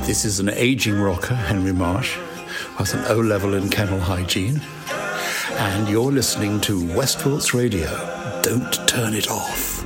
This is an aging rocker, Henry Marsh, with an O-level in kennel hygiene. And you're listening to Westport's Radio. Don't turn it off.